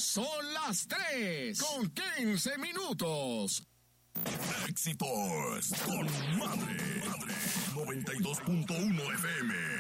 Son las 3:15. Éxitos con Madre 92.1 FM.